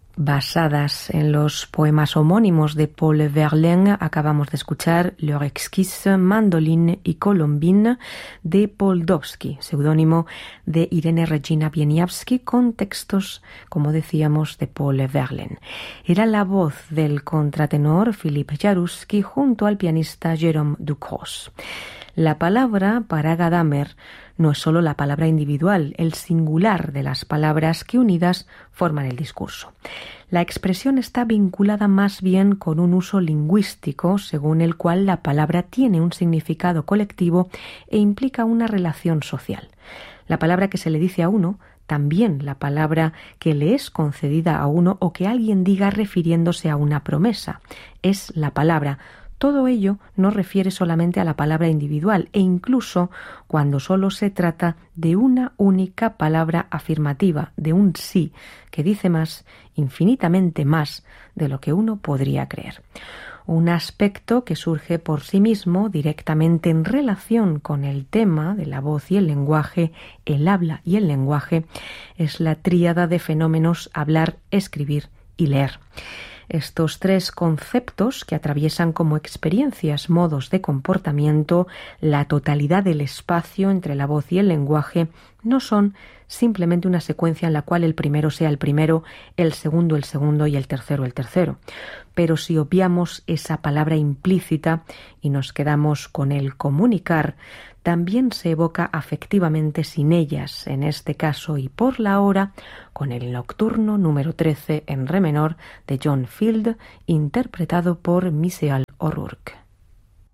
Basadas en los poemas homónimos de Paul Verlaine, acabamos de escuchar Leur exquise mandoline y colombine de Paul Dovsky, seudónimo de Irene Regina Wieniawski, con textos, como decíamos, de Paul Verlaine. Era la voz del contratenor Philippe Jaruski junto al pianista Jérôme Ducros. La palabra para Gadamer no es solo la palabra individual, el singular de las palabras que unidas forman el discurso. La expresión está vinculada más bien con un uso lingüístico, según el cual la palabra tiene un significado colectivo e implica una relación social. La palabra que se le dice a uno, también la palabra que le es concedida a uno o que alguien diga refiriéndose a una promesa, es la palabra. Todo ello no refiere solamente a la palabra individual e incluso cuando solo se trata de una única palabra afirmativa, de un sí, que dice más, infinitamente más, de lo que uno podría creer. Un aspecto que surge por sí mismo directamente en relación con el tema de la voz y el lenguaje, el habla y el lenguaje, es la tríada de fenómenos hablar, escribir y leer. Estos tres conceptos que atraviesan como experiencias, modos de comportamiento, la totalidad del espacio entre la voz y el lenguaje, no son simplemente una secuencia en la cual el primero sea el primero, el segundo y el tercero. Pero si obviamos esa palabra implícita y nos quedamos con el comunicar, también se evoca afectivamente sin ellas, en este caso y por la hora, con el nocturno número 13 en re menor de John Field, interpretado por Michael O'Rourke.